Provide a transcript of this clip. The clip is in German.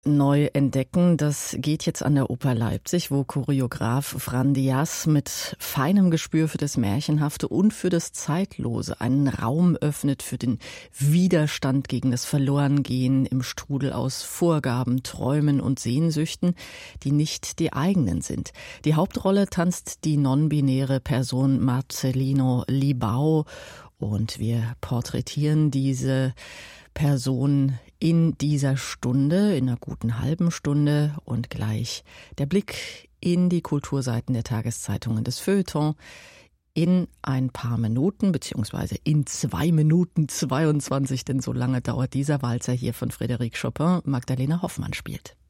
neu entdecken. Das geht jetzt an der Oper Leipzig, wo Choreograf Fran Diaz mit feinem Gespür für das Märchenhafte und für das Zeitlose einen Raum öffnet für den Widerstand gegen das Verlorengehen im Strudel aus Vorgaben, Träumen und Sehnsüchten, die nicht die eigenen sind. Die Hauptrolle tanzt die non-binäre Person Marcelino Libau und wir porträtieren diese Person in dieser Stunde, in einer guten halben Stunde, und gleich der Blick in die Kulturseiten der Tageszeitungen des Feuilleton in ein paar Minuten, beziehungsweise in 2 Minuten 22, denn so lange dauert dieser Walzer hier von Frédéric Chopin. Magdalena Hoffmann spielt.